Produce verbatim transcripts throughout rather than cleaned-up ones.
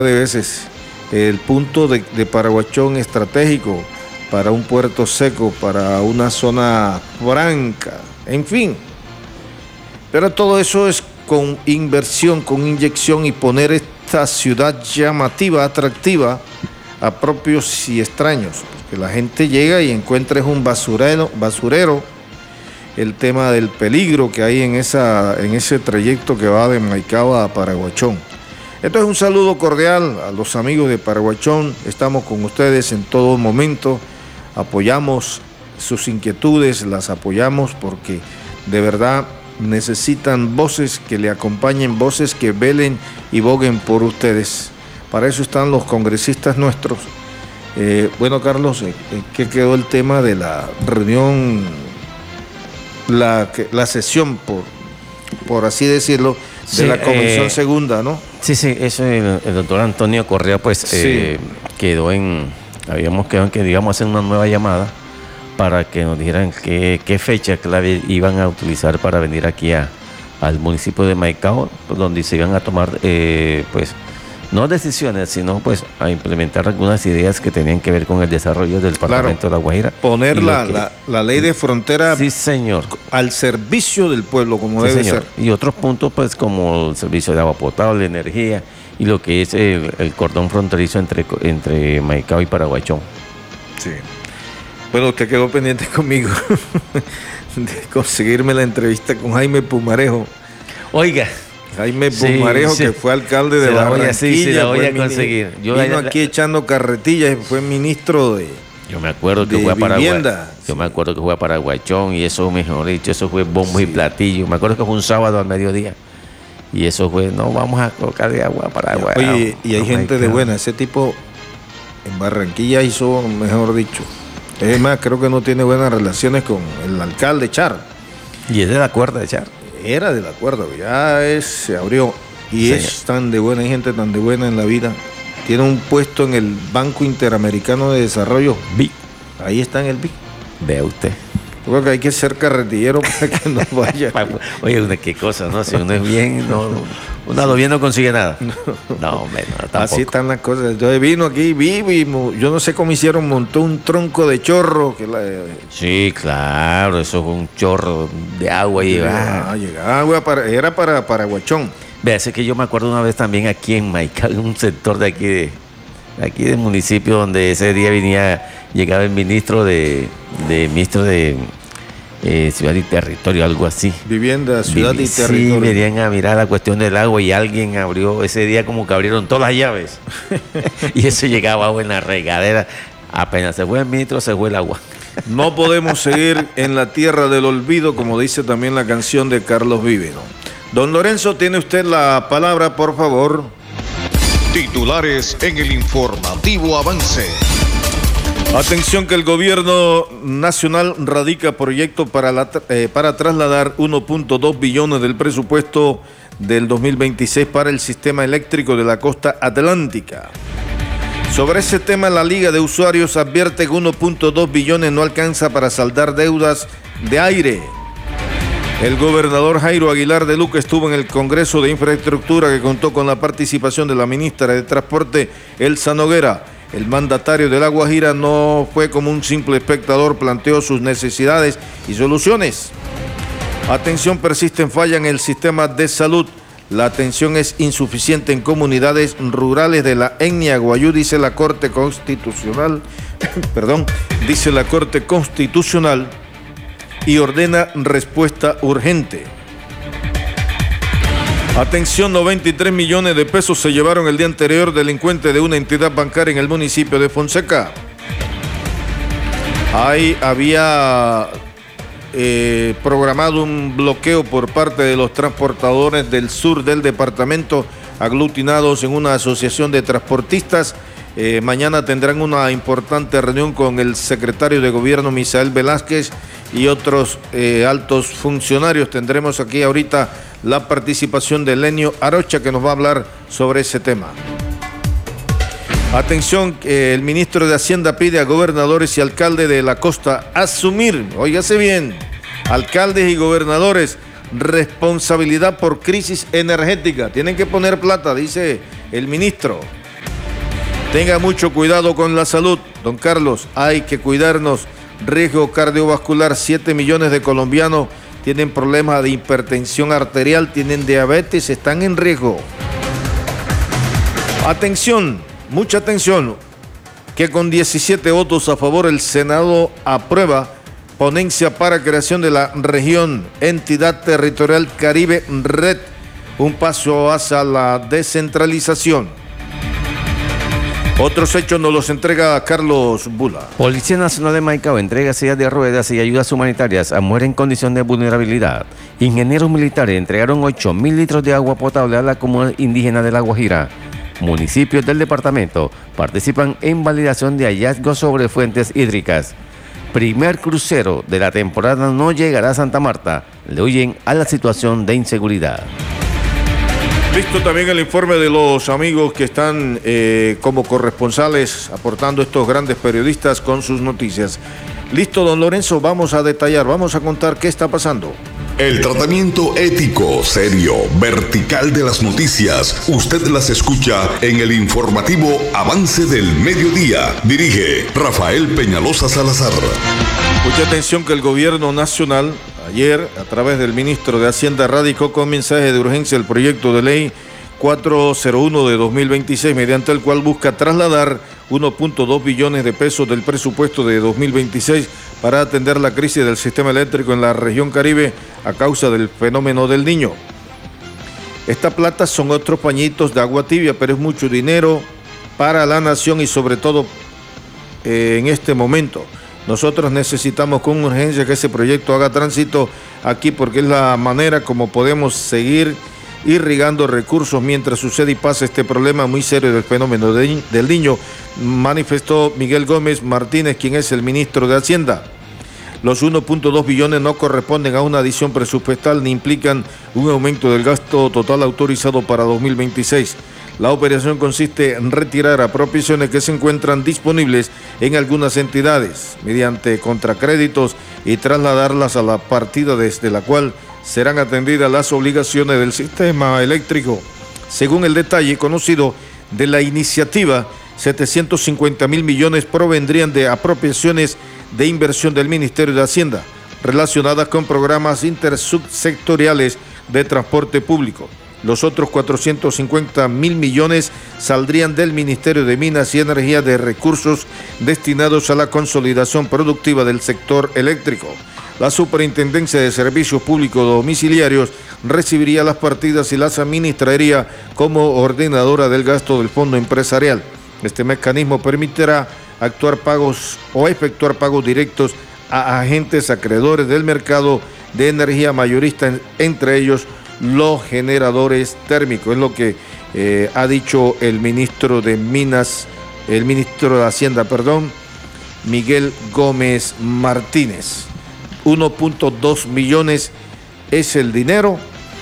de veces el punto de, de Paraguachón estratégico para un puerto seco, para una zona franca, en fin. Pero todo eso es con inversión, con inyección y poner esta ciudad llamativa, atractiva a propios y extraños. Que la gente llega y encuentra un basurero, basurero, el tema del peligro que hay en, esa, en ese trayecto que va de Maicao a Paraguachón. Entonces, un saludo cordial a los amigos de Paraguachón. Estamos con ustedes en todo momento. Apoyamos sus inquietudes, las apoyamos porque de verdad necesitan voces que le acompañen, voces que velen y boguen por ustedes. Para eso están los congresistas nuestros. Eh, bueno, Carlos, ¿en qué quedó el tema de la reunión, la, la sesión, por, por así decirlo, de sí, la Comisión eh, Segunda, ¿no? Sí, sí, eso el, el doctor Antonio Correa, pues, sí. eh, quedó en, habíamos quedado en que digamos hacer una nueva llamada para que nos dijeran qué, qué fecha clave iban a utilizar para venir aquí a, al municipio de Maicao, donde se iban a tomar, eh, pues, no decisiones, sino pues a implementar algunas ideas que tenían que ver con el desarrollo del departamento claro, de La Guajira. Poner la, que, la, la ley de frontera sí, señor, al servicio del pueblo, como sí, debe señor. ser. Y otros puntos, pues, como el servicio de agua potable, energía y lo que es el, el cordón fronterizo entre, entre Maicao y Paraguachón. Sí. Bueno, usted quedó pendiente conmigo de conseguirme la entrevista con Jaime Pumarejo. Oiga. Jaime Pumarejo, sí, sí. que fue alcalde de Barranquilla. Sí, se la voy a conseguir. Yo vino aquí la... echando carretillas, fue ministro de Yo me acuerdo que fue a Paraguay. Yo me acuerdo que fue a Paraguachón y eso, mejor dicho, eso fue bombo sí. y platillo. Me acuerdo que fue un sábado al mediodía. Y eso fue, no, vamos a colocar de agua a Paraguay. Oye, y hay oh gente de buena. Ese tipo en Barranquilla hizo, mejor dicho. Es más, creo que no tiene buenas relaciones con el alcalde Char. Y es de la cuerda de Char. Era del acuerdo, ya es, se abrió y sí, es tan de buena, hay gente tan de buena en la vida. Tiene un puesto en el Banco Interamericano de Desarrollo, B I C. Ahí está en el B I C. Vea usted. Yo creo que hay que ser carretillero para que no vaya. Oye, una qué cosa, ¿no? Si uno es bien, no, uno a lo bien no consigue nada. No, no hombre, no, tampoco. Así están las cosas. Entonces vino aquí, vivo, yo no sé cómo hicieron, montó un tronco de chorro. Que la... Sí, claro, eso fue un chorro de agua y ah, llegaba agua, para, era para Paraguachón. Vea, sé que yo me acuerdo una vez también aquí en Maicao, en un sector de aquí de, de aquí del municipio, donde ese día venía, llegaba el ministro de, de ministro de eh, Ciudad y Territorio, algo así. Vivienda, Ciudad Vivi, y Territorio. Sí, venían a mirar la cuestión del agua y alguien abrió, ese día como que abrieron todas las llaves. Y eso llegaba agua en la regadera. Apenas se fue el ministro, se fue el agua. No podemos seguir en la tierra del olvido, como dice también la canción de Carlos Vives, ¿no? Don Lorenzo, tiene usted la palabra, por favor. Titulares en el informativo Avance. Atención que el gobierno nacional radica proyecto para, la, eh, para trasladar uno punto dos billones del presupuesto del dos mil veintiséis para el sistema eléctrico de la costa atlántica. Sobre ese tema, la Liga de Usuarios advierte que uno punto dos billones no alcanza para saldar deudas de aire. El gobernador Jairo Aguilar de Luque estuvo en el Congreso de Infraestructura que contó con la participación de la ministra de Transporte, Elsa Noguera. El mandatario de La Guajira no fue como un simple espectador, planteó sus necesidades y soluciones. Atención, persisten fallas en el sistema de salud. La atención es insuficiente en comunidades rurales de la etnia guayú, dice la Corte Constitucional, perdón, dice la Corte Constitucional y ordena respuesta urgente. Atención, noventa y tres millones de pesos se llevaron el día anterior delincuentes de una entidad bancaria en el municipio de Fonseca. Ahí había eh, programado un bloqueo por parte de los transportadores del sur del departamento, aglutinados en una asociación de transportistas. Eh, mañana tendrán una importante reunión con el secretario de Gobierno, Misael Velázquez, y otros eh, altos funcionarios. Tendremos aquí ahorita la participación de Lenio Arocha, que nos va a hablar sobre ese tema. Atención, eh, el ministro de Hacienda pide a gobernadores y alcaldes de la costa asumir, óigase bien, alcaldes y gobernadores, responsabilidad por crisis energética. Tienen que poner plata, dice el ministro. Tenga mucho cuidado con la salud, don Carlos, hay que cuidarnos. Riesgo cardiovascular, siete millones de colombianos tienen problemas de hipertensión arterial, tienen diabetes, están en riesgo. Atención, mucha atención, que con diecisiete votos a favor el Senado aprueba ponencia para creación de la región Entidad Territorial Caribe Red, un paso hacia la descentralización. Otros hechos nos los entrega Carlos Bula. Policía Nacional de Maicao entrega sillas de ruedas y ayudas humanitarias a mujeres en condición de vulnerabilidad. Ingenieros militares entregaron ocho mil litros de agua potable a la comunidad indígena de La Guajira. Municipios del departamento participan en validación de hallazgos sobre fuentes hídricas. Primer crucero de la temporada no llegará a Santa Marta. Le huyen a la situación de inseguridad. Listo también el informe de los amigos que están eh, como corresponsales aportando estos grandes periodistas con sus noticias. Listo, don Lorenzo, vamos a detallar, vamos a contar qué está pasando. El tratamiento ético, serio, vertical de las noticias, usted las escucha en el informativo Avance del Mediodía. Dirige Rafael Peñalosa Salazar. Mucha atención que el gobierno nacional ayer, a través del ministro de Hacienda, radicó con mensaje de urgencia el proyecto de ley cuatrocientos uno de dos mil veintiséis, mediante el cual busca trasladar uno punto dos billones de pesos del presupuesto de dos mil veintiséis para atender la crisis del sistema eléctrico en la región Caribe a causa del fenómeno del Niño. Esta plata son otros pañitos de agua tibia, pero es mucho dinero para la nación y sobre todo eh, en este momento. Nosotros necesitamos con urgencia que ese proyecto haga tránsito aquí porque es la manera como podemos seguir irrigando recursos mientras sucede y pasa este problema muy serio del fenómeno de, del Niño, manifestó Miguel Gómez Martínez, quien es el ministro de Hacienda. Los uno punto dos billones no corresponden a una adición presupuestal ni implican un aumento del gasto total autorizado para dos mil veintiséis. La operación consiste en retirar apropiaciones que se encuentran disponibles en algunas entidades mediante contracréditos y trasladarlas a la partida desde la cual serán atendidas las obligaciones del sistema eléctrico. Según el detalle conocido de la iniciativa, setecientos cincuenta mil millones provendrían de apropiaciones de inversión del Ministerio de Hacienda relacionadas con programas intersubsectoriales de transporte público. Los otros cuatrocientos cincuenta mil millones saldrían del Ministerio de Minas y Energía de recursos destinados a la consolidación productiva del sector eléctrico. La Superintendencia de Servicios Públicos Domiciliarios recibiría las partidas y las administraría como ordenadora del gasto del fondo empresarial. Este mecanismo permitirá actuar pagos o efectuar pagos directos a agentes acreedores del mercado de energía mayorista, entre ellos los generadores térmicos. Es lo que eh, ha dicho el ministro de Minas, el ministro de Hacienda, perdón, Miguel Gómez Martínez. uno punto dos millones es el dinero.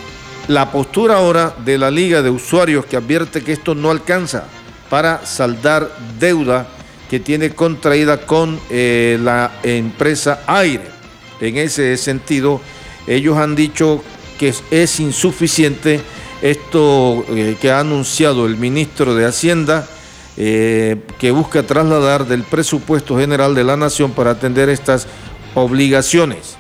La postura ahora de la Liga de Usuarios, que advierte que esto no alcanza para saldar deuda que tiene contraída con eh, la empresa Aire. En ese sentido, ellos han dicho que es, es insuficiente esto eh, que ha anunciado el ministro de Hacienda, eh, que busca trasladar del presupuesto general de la Nación para atender estas obligaciones.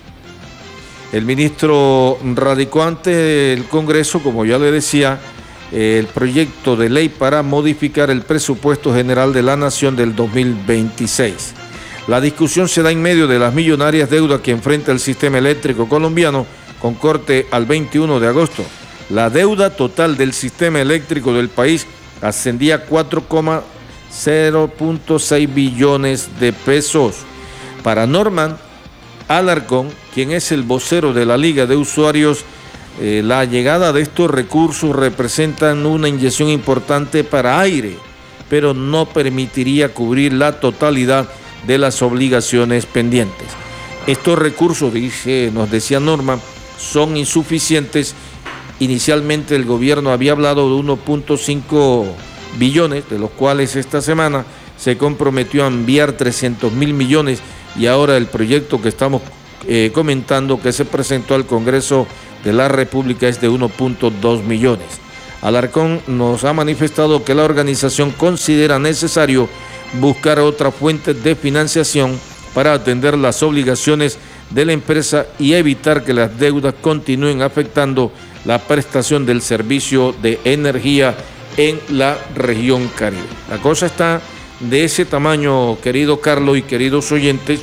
El ministro radicó ante el Congreso, como ya le decía, el proyecto de ley para modificar el presupuesto general de la Nación del dos mil veintiséis. La discusión se da en medio de las millonarias deudas que enfrenta el sistema eléctrico colombiano con corte al veintiuno de agosto. La deuda total del sistema eléctrico del país ascendía a cuatro coma cero seis billones de pesos. Para Norman Alarcón, quien es el vocero de la Liga de Usuarios, eh, la llegada de estos recursos representan una inyección importante para Aire, pero no permitiría cubrir la totalidad de las obligaciones pendientes. Estos recursos, dice, nos decía Norman, son insuficientes. Inicialmente el gobierno había hablado de uno punto cinco billones, de los cuales esta semana se comprometió a enviar trescientos mil millones, y ahora el proyecto que estamos eh, comentando que se presentó al Congreso de la República es de uno punto dos millones. Alarcón nos ha manifestado que la organización considera necesario buscar otras fuentes de financiación para atender las obligaciones de la empresa y evitar que las deudas continúen afectando la prestación del servicio de energía en la región Caribe. La cosa está de ese tamaño, querido Carlos y queridos oyentes,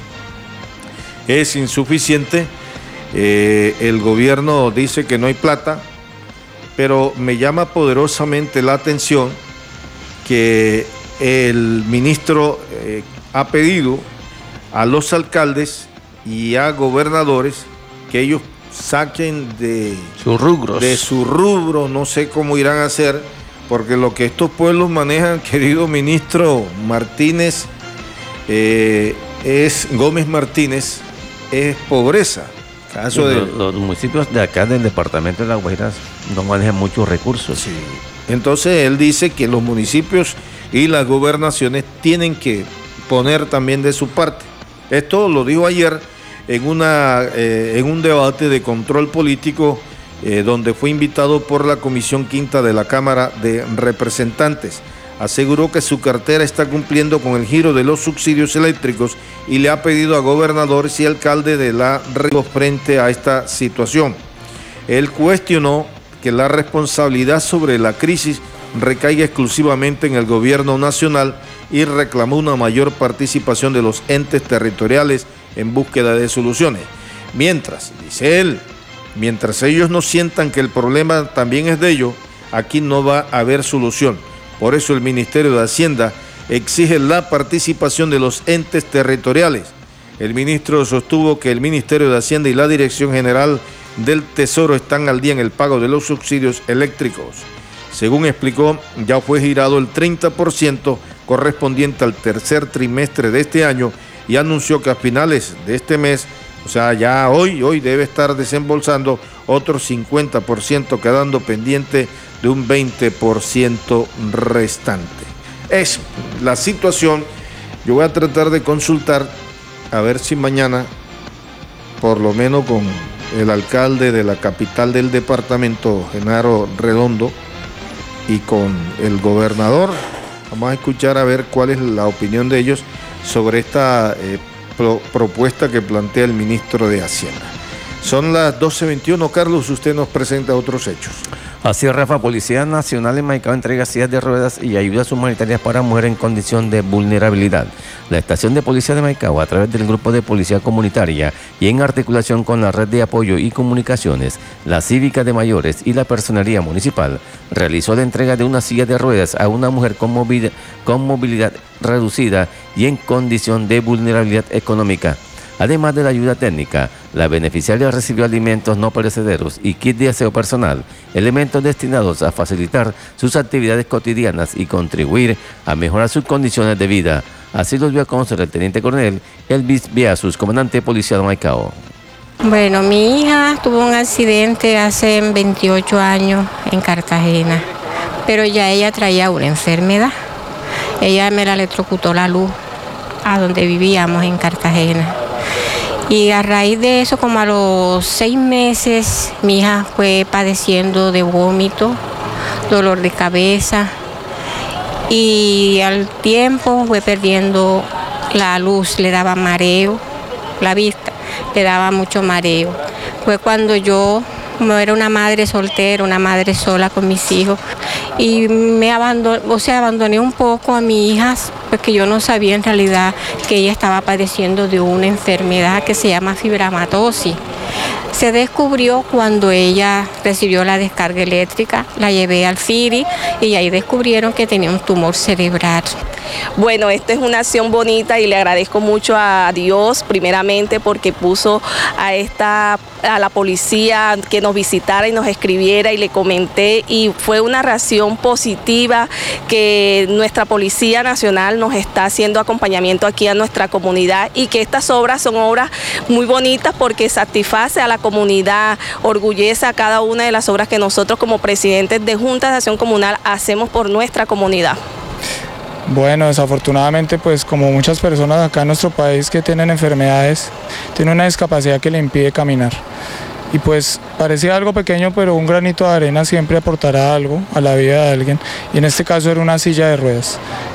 es insuficiente. Eh, el gobierno dice que no hay plata, pero me llama poderosamente la atención que el ministro eh, ha pedido a los alcaldes y a gobernadores que ellos saquen de sus rubros, de su rubro, no sé cómo irán a hacer, porque lo que estos pueblos manejan, querido ministro Martínez, eh, es Gómez Martínez, es pobreza. Caso de... los, los municipios de acá del departamento de La Guajira no manejan muchos recursos. Sí. Entonces él dice que los municipios y las gobernaciones tienen que poner también de su parte. Esto lo dijo ayer en, una, eh, en un debate de control político eh, donde fue invitado por la Comisión Quinta de la Cámara de Representantes. Aseguró que su cartera está cumpliendo con el giro de los subsidios eléctricos y le ha pedido a gobernadores y alcaldes de la región frente a esta situación. Él cuestionó que la responsabilidad sobre la crisis recaiga exclusivamente en el gobierno nacional y reclamó una mayor participación de los entes territoriales en búsqueda de soluciones. Mientras, dice él, mientras ellos no sientan que el problema también es de ellos, aquí no va a haber solución. Por eso el Ministerio de Hacienda exige la participación de los entes territoriales. El ministro sostuvo que el Ministerio de Hacienda y la Dirección General del Tesoro están al día en el pago de los subsidios eléctricos. Según explicó, ya fue girado el treinta por ciento correspondiente al tercer trimestre de este año y anunció que a finales de este mes, o sea, ya hoy, hoy debe estar desembolsando otro cincuenta por ciento, quedando pendiente de un veinte por ciento restante. Es la situación. Yo voy a tratar de consultar a ver si mañana, por lo menos con el alcalde de la capital del departamento, Genaro Redondo, y con el gobernador, vamos a escuchar a ver cuál es la opinión de ellos sobre esta eh, pro, propuesta que plantea el ministro de Hacienda. Son las doce veintiuno, Carlos, usted nos presenta otros hechos. Así es, Rafa. Policía Nacional en Maicao entrega sillas de ruedas y ayudas humanitarias para mujeres en condición de vulnerabilidad. La estación de policía de Maicao, a través del grupo de policía comunitaria y en articulación con la red de apoyo y comunicaciones, la cívica de mayores y la personería municipal, realizó la entrega de una silla de ruedas a una mujer con movilidad, con movilidad reducida y en condición de vulnerabilidad económica. Además de la ayuda técnica, la beneficiaria recibió alimentos no perecederos y kit de aseo personal, elementos destinados a facilitar sus actividades cotidianas y contribuir a mejorar sus condiciones de vida. Así lo dio a conocer el teniente coronel Elvis Viasus, comandante de policía de Maicao. Bueno, mi hija tuvo un accidente hace veintiocho años en Cartagena, pero ya ella traía una enfermedad. Ella me la electrocutó la luz a donde vivíamos en Cartagena. Y a raíz de eso, como a los seis meses, mi hija fue padeciendo de vómito, dolor de cabeza, y al tiempo fue perdiendo la luz, le daba mareo, la vista, le daba mucho mareo. Fue cuando yo, como era una madre soltera, una madre sola con mis hijos, y me abandoné, o sea, abandoné un poco a mi hija, porque yo no sabía en realidad que ella estaba padeciendo de una enfermedad que se llama fibromatiosis. Se descubrió cuando ella recibió la descarga eléctrica, la llevé al F I R I y ahí descubrieron que tenía un tumor cerebral. Bueno, esta es una acción bonita y le agradezco mucho a Dios primeramente porque puso a esta a la policía que nos visitara y nos escribiera y le comenté y fue una reacción positiva que nuestra Policía Nacional nos está haciendo acompañamiento aquí a nuestra comunidad y que estas obras son obras muy bonitas porque satisface a la comunidad, orgullece a cada una de las obras que nosotros como presidentes de Juntas de Acción Comunal hacemos por nuestra comunidad. Bueno, desafortunadamente, pues como muchas personas acá en nuestro país que tienen enfermedades, tienen una discapacidad que le impide caminar. y pues parecía algo pequeño, pero un granito de arena siempre aportará algo a la vida de alguien, y en este caso era una silla de ruedas.